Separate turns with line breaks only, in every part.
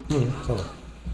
Ça va.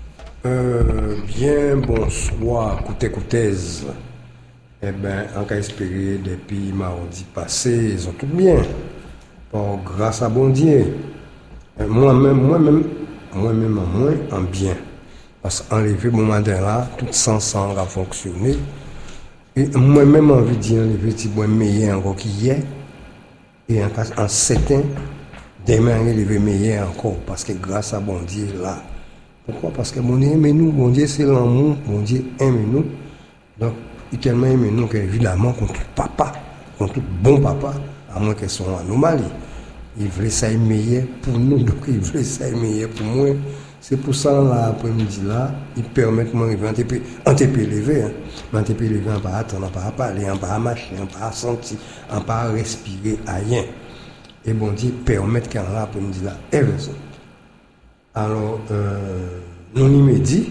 Bien, bonsoir, coutez. Eh bien, on peut espérer depuis mardi passé, ils ont tout bien. Bon, grâce à bon Dieu. Moi-même, en moins, en bien. Parce qu'enlever mon mandat là, tout sens va fonctionner. Et moi-même, envie d'y enlever, petit bon meilleur encore qu'hier. Et en certain, demain, enlever meilleur encore. Parce que grâce à bon Dieu là. Pourquoi? Parce que mon Dieu aime nous, mon Dieu c'est l'amour, mon Dieu aime nous. Donc, il tellement aime nous qu'évidemment, contre tout papa, contre tout bon papa, à moins qu'elles soient en anomalie, il voulait ça meilleur pour nous, donc il voulait ça meilleur pour moi. C'est pour ça, là, après-midi, là, ils permettent de m'arriver en TP levé, hein. En TP levé, on pas attendre, on pas parler, on pas marcher, on pas sentir, on pas respirer, rien. Et bon Dieu permet qu'en là, après-midi, là, est raison. Alors, nous n'y médit,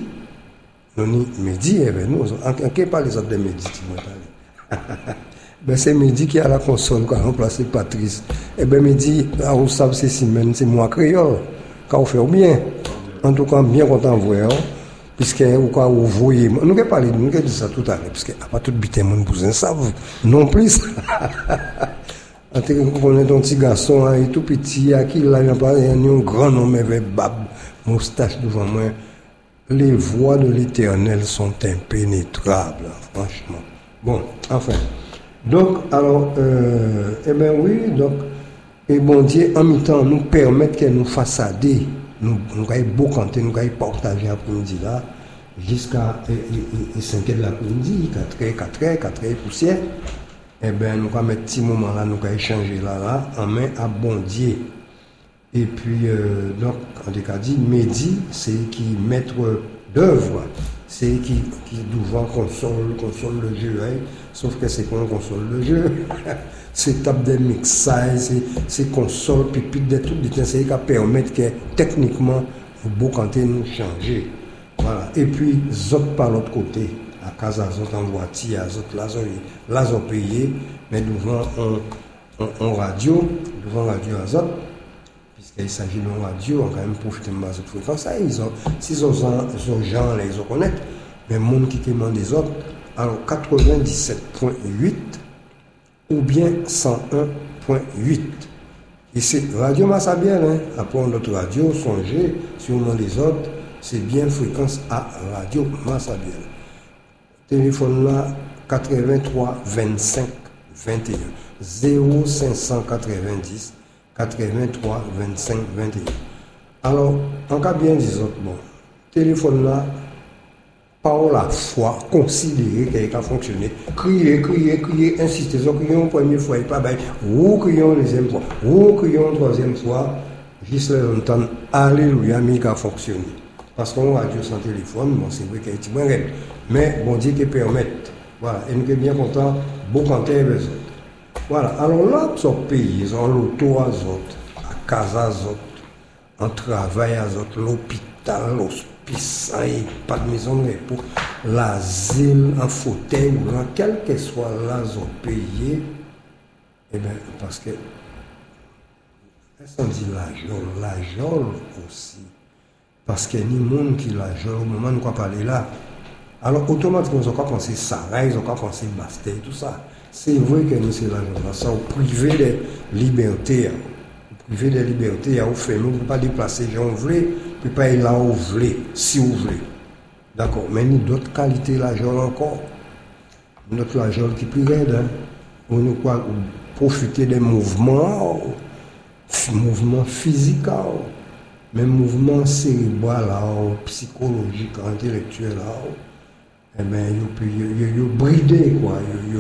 eh bien, nous, en quel pas les autres de médit, tu m'as parlé. Ben, c'est Mehdi qui a la console, qui a remplacé Patrice. Eh bien, Mehdi, à vous savez, c'est moi créole, quand vous faites bien. En tout cas, bien content de voir, puisque vous voyez, nous avons parlé, nous avons dit ça tout à l'heure, parce qu'il n'y a pas tout bité mon cousin, ça, non plus. On connaît ton petit garçon, il est tout petit, à qui il a un grand homme avec bab, moustache devant moi. Les voies de l'Éternel sont impénétrables, franchement. Bon, enfin. Donc, alors, eh bien oui, donc, et bon Dieu, en même temps, nous permettre qu'elle nous façader, nous allons beau canter, nous allons partager après-midi là, jusqu'à 5 h de l'après-midi, 4 h poussière. Eh bien, nous allons mettre petit moment là, nous allons échanger là, en main à bon Dieu. Et puis, donc, en tout cas dit, Mehdi, c'est qui maître d'œuvre, c'est qui devant console le jeu, hein? Sauf que c'est pas une console le jeu, c'est table des mixages, c'est console, pipitre, des trucs, c'est qui permettent que techniquement, vous beau canter nous changer. Voilà. Et puis, autres par l'autre côté, à casa, autres en voiture, autres là, ils ont payé, mais devant en radio, devant radio azote. Il s'agit d'une radio, on va quand même profiter de ma fréquence. Ça, si ils ont gens, les ont connaître, mais le monde qui demande des autres, alors 97.8 ou bien 101.8. Et c'est Radio Massabielle, hein. Après notre radio, songez, si on demande les autres, c'est bien fréquence à Radio Massabielle. Téléphone là, 83 25 21 0590 83 25 21. Alors, en cas bien disant, bon, téléphone là, par la foi, considérer qu'il a fonctionné, crier, insister, crier une première fois, et pas bail, ou crier une deuxième fois, ou crier une troisième fois, juste longtemps, alléluia, mais il a fonctionné. Parce qu'on radio sans téléphone, bon, c'est vrai qu'il y a un petit moins raide, mais bon Dieu qui permet. Voilà, et nous sommes bien contents, beaucoup en terre. Voilà, alors là, ils sont payés, ils ont l'auto à autres, à casa à autres, en travail à autres, l'hôpital, l'hospice, pas de maison de repos, l'asile, en fauteuil, quel que soit là, ils ont payé. Eh bien, parce que, on dit la jole aussi. Parce qu'il y a ni monde qui la jole au moment où on va parler là. Alors, automatiquement, ils ont pas pensé Sarah, ils ont pas pensé Bastille, tout ça. C'est vrai que nous, c'est la journée. Ça, vous privez des libertés. Vous privez des libertés, vous faites, vous ne pouvez pas déplacer, si vous voulez, vous ne pouvez pas aller là où vous voulez, si vous voulez. D'accord. Mais nous, d'autres qualités, la journée encore. Notre la journée qui est plus raide, hein. On nous quoi, profiter des mouvements physiques, même mouvements cérébraux, psychologiques, intellectuels, eh bien, ils bridé, quoi.